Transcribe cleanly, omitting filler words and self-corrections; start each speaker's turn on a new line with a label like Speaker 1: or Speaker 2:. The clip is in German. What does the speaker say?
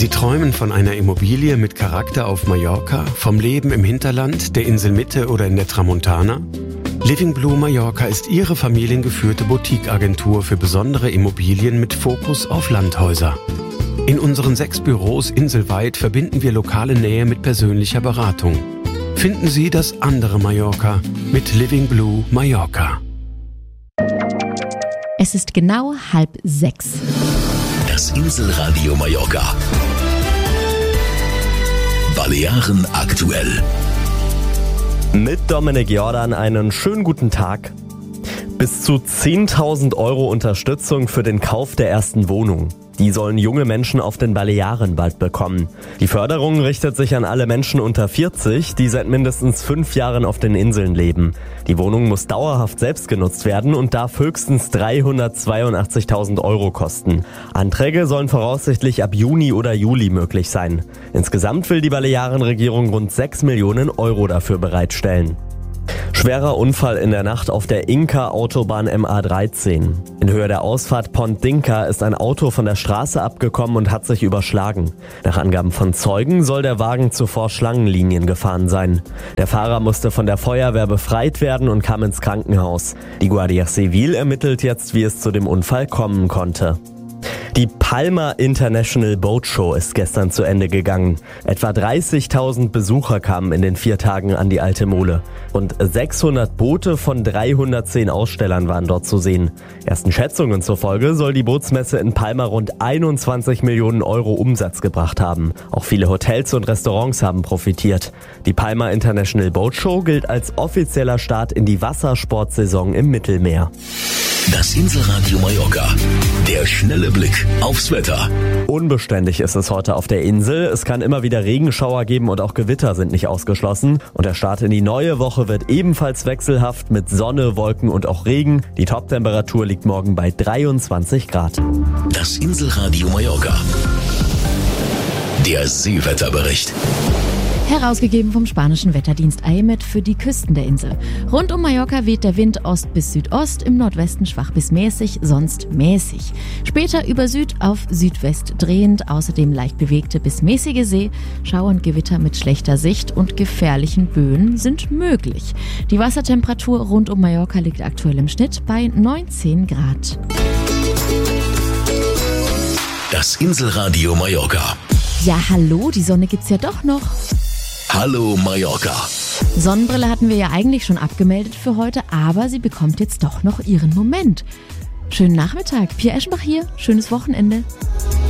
Speaker 1: Sie träumen von einer Immobilie mit Charakter auf Mallorca, vom Leben im Hinterland, der Inselmitte oder in der Tramontana? Living Blue Mallorca ist Ihre familiengeführte Boutique-Agentur für besondere Immobilien mit Fokus auf Landhäuser. In unseren 6 Büros inselweit verbinden wir lokale Nähe mit persönlicher Beratung. Finden Sie das andere Mallorca mit Living Blue Mallorca.
Speaker 2: Es ist genau 5:30.
Speaker 3: Das Inselradio Mallorca. Balearen aktuell.
Speaker 4: Mit Dominik Jordan einen schönen guten Tag. Bis zu 10.000 Euro Unterstützung für den Kauf der ersten Wohnung. Die sollen junge Menschen auf den Balearen bald bekommen. Die Förderung richtet sich an alle Menschen unter 40, die seit mindestens 5 Jahren auf den Inseln leben. Die Wohnung muss dauerhaft selbst genutzt werden und darf höchstens 382.000 Euro kosten. Anträge sollen voraussichtlich ab Juni oder Juli möglich sein. Insgesamt will die Balearenregierung rund 6 Millionen Euro dafür bereitstellen. Schwerer Unfall in der Nacht auf der Inka-Autobahn MA13. In Höhe der Ausfahrt Pont Dinka ist ein Auto von der Straße abgekommen und hat sich überschlagen. Nach Angaben von Zeugen soll der Wagen zuvor Schlangenlinien gefahren sein. Der Fahrer musste von der Feuerwehr befreit werden und kam ins Krankenhaus. Die Guardia Civil ermittelt jetzt, wie es zu dem Unfall kommen konnte. Die Palma International Boat Show ist gestern zu Ende gegangen. Etwa 30.000 Besucher kamen in den 4 Tagen an die Alte Mole. Rund 600 Boote von 310 Ausstellern waren dort zu sehen. Ersten Schätzungen zufolge soll die Bootsmesse in Palma rund 21 Millionen Euro Umsatz gebracht haben. Auch viele Hotels und Restaurants haben profitiert. Die Palma International Boat Show gilt als offizieller Start in die Wassersportsaison im Mittelmeer.
Speaker 3: Das Inselradio Mallorca. Der schnelle Blick aufs Wetter.
Speaker 4: Unbeständig ist es heute auf der Insel. Es kann immer wieder Regenschauer geben und auch Gewitter sind nicht ausgeschlossen. Und der Start in die neue Woche wird ebenfalls wechselhaft mit Sonne, Wolken und auch Regen. Die Toptemperatur liegt morgen bei 23 Grad.
Speaker 3: Das Inselradio Mallorca. Der Seewetterbericht.
Speaker 2: Herausgegeben vom spanischen Wetterdienst AEMET für die Küsten der Insel. Rund um Mallorca weht der Wind Ost bis Südost, im Nordwesten schwach bis mäßig, sonst mäßig. Später über Süd auf Südwest drehend, außerdem leicht bewegte bis mäßige See, Schauer und Gewitter mit schlechter Sicht und gefährlichen Böen sind möglich. Die Wassertemperatur rund um Mallorca liegt aktuell im Schnitt bei 19 Grad.
Speaker 3: Das Inselradio Mallorca.
Speaker 2: Ja, hallo, die Sonne gibt's ja doch noch.
Speaker 3: Hallo Mallorca.
Speaker 2: Sonnenbrille hatten wir ja eigentlich schon abgemeldet für heute, aber sie bekommt jetzt doch noch ihren Moment. Schönen Nachmittag, Pia Eschenbach hier, schönes Wochenende.